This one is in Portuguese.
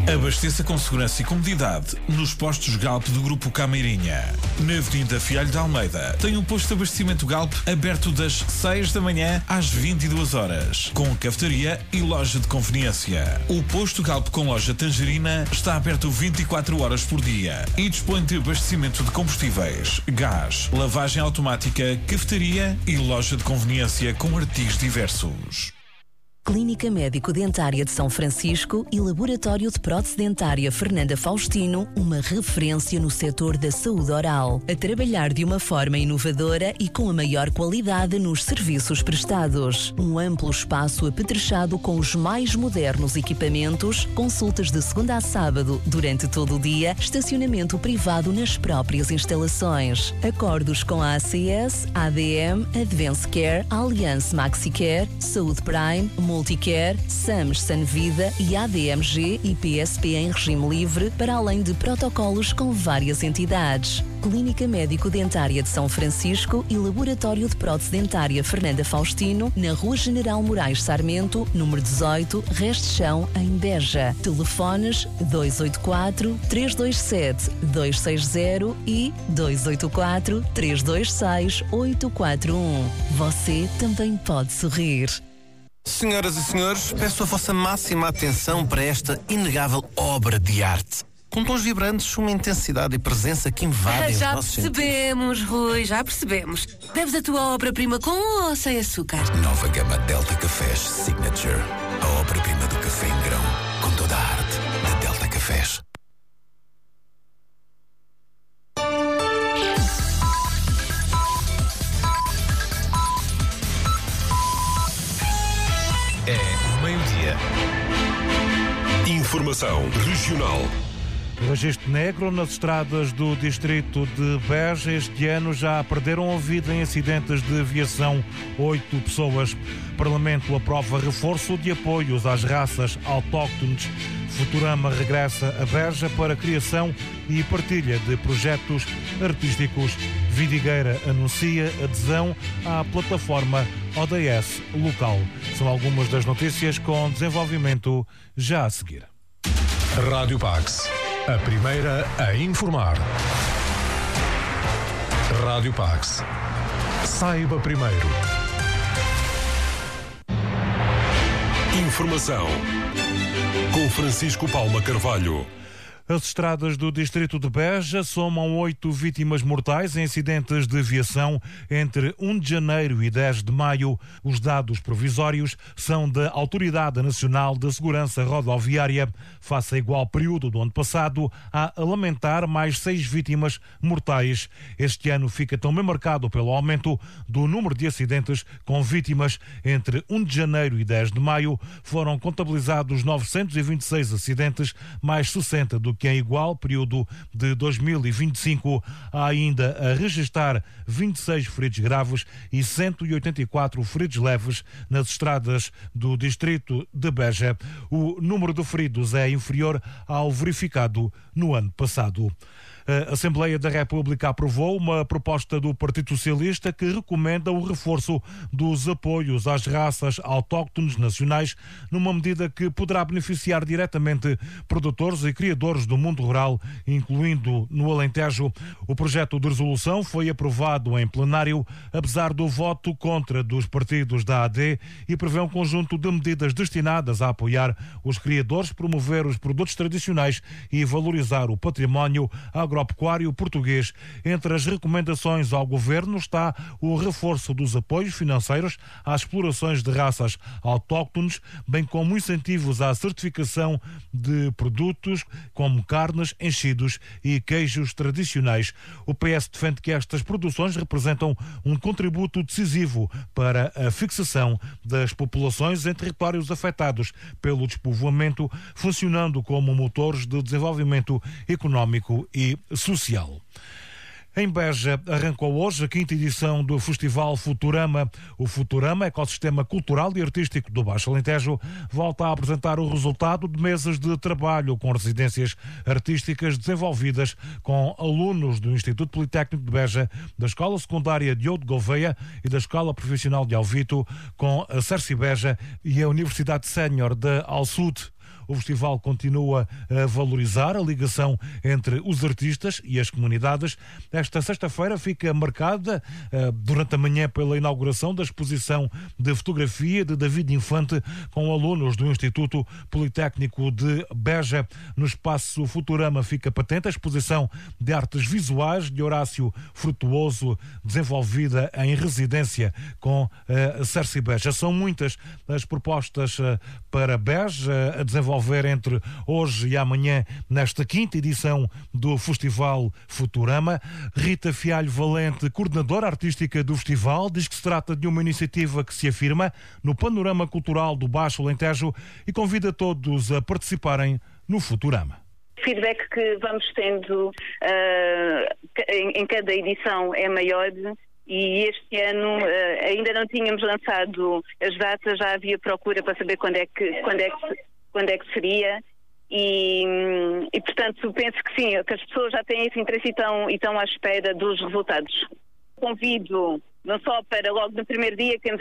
Abasteça com segurança e comodidade nos postos Galp do Grupo Cameirinha. Na Avenida Fialho de Almeida tem um posto de abastecimento Galp aberto das 6 da manhã às 22 horas, com cafetaria e loja de conveniência. O posto Galp com loja Tangerina está aberto 24 horas por dia e dispõe de abastecimento de combustíveis, gás, lavagem automática, cafetaria e loja de conveniência com artigos diversos. Clínica Médico-Dentária de São Francisco e Laboratório de Prótese Dentária Fernanda Faustino, uma referência no setor da saúde oral, a trabalhar de uma forma inovadora e com a maior qualidade nos serviços prestados. Um amplo espaço apetrechado com os mais modernos equipamentos, consultas de segunda a sábado durante todo o dia, estacionamento privado nas próprias instalações. Acordos com a ACS, ADM, Advance Care, Allianz MaxiCare, Saúde Prime, Multicare, SAMS Sanvida e ADMG e PSP em regime livre, para além de protocolos com várias entidades. Clínica Médico-Dentária de São Francisco e Laboratório de Prótese Dentária Fernanda Faustino, na Rua General Moraes Sarmento, número 18, Resto de Chão, em Beja. Telefones 284-327-260 e 284-326-841. Você também pode sorrir. Senhoras e senhores, peço a vossa máxima atenção para esta inegável obra de arte. Com tons vibrantes, uma intensidade e presença que invadem os nossos sentidos. Já percebemos, Rui, já percebemos. Deves a tua obra-prima com ou sem açúcar? Nova gama Delta Cafés Signature. A obra-prima do café em grão, com toda a arte da Delta Cafés. É meio-dia. Informação regional. Registro negro nas estradas do distrito de Beja. Este ano já perderam a vida em acidentes de aviação 8 pessoas. Parlamento aprova reforço de apoios às raças autóctones. Futurama regressa a Beja para a criação e partilha de projetos artísticos. Vidigueira anuncia adesão à plataforma ODS local. São algumas das notícias com desenvolvimento já a seguir. Rádio Pax, a primeira a informar. Rádio Pax. Saiba primeiro. Informação com Francisco Palma Carvalho. As estradas do distrito de Beja somam 8 vítimas mortais em acidentes de aviação entre 1 de janeiro e 10 de maio. Os dados provisórios são da Autoridade Nacional de Segurança Rodoviária. Face a igual período do ano passado, há a lamentar mais 6 vítimas mortais. Este ano fica também marcado pelo aumento do número de acidentes com vítimas. Entre 1 de janeiro e 10 de maio foram contabilizados 926 acidentes, mais 60 do que em igual período de 2025. Há ainda a registrar 26 feridos graves e 184 feridos leves nas estradas do distrito de Beja. O número de feridos é inferior ao verificado no ano passado. A Assembleia da República aprovou uma proposta do Partido Socialista que recomenda o reforço dos apoios às raças autóctones nacionais, numa medida que poderá beneficiar diretamente produtores e criadores do mundo rural, incluindo no Alentejo. O projeto de resolução foi aprovado em plenário, apesar do voto contra dos partidos da AD, e prevê um conjunto de medidas destinadas a apoiar os criadores, promover os produtos tradicionais e valorizar o património agropecuário português. Entre as recomendações ao Governo está o reforço dos apoios financeiros às explorações de raças autóctones, bem como incentivos à certificação de produtos como carnes, enchidos e queijos tradicionais. O PS defende que estas produções representam um contributo decisivo para a fixação das populações em territórios afetados pelo despovoamento, funcionando como motores de desenvolvimento económico e social. Em Beja arrancou hoje a 5ª edição do Festival Futurama. O Futurama, ecossistema cultural e artístico do Baixo Alentejo, volta a apresentar o resultado de meses de trabalho com residências artísticas desenvolvidas com alunos do Instituto Politécnico de Beja, da Escola Secundária Diogo de Gouveia e da Escola Profissional de Alvito, com a Cerci Beja e a Universidade Sénior de Alçude. O festival continua a valorizar a ligação entre os artistas e as comunidades. Esta sexta-feira fica marcada durante a manhã pela inauguração da exposição de fotografia de David Infante com alunos do Instituto Politécnico de Beja. No espaço Futurama fica patente a exposição de artes visuais de Horácio Frutuoso, desenvolvida em residência com a Cerci Beja. São muitas as propostas para Beja a desenvolver entre hoje e amanhã nesta quinta edição do Festival Futurama. Rita Fialho Valente, coordenadora artística do festival, diz que se trata de uma iniciativa que se afirma no panorama cultural do Baixo Alentejo e convida todos a participarem no Futurama. O feedback que vamos tendo em cada edição é maior. E este ano ainda não tínhamos lançado as datas, já havia procura para saber quando é que seria e portanto penso que sim, que as pessoas já têm esse interesse e estão à espera dos resultados. Convido não só para logo no primeiro dia que temos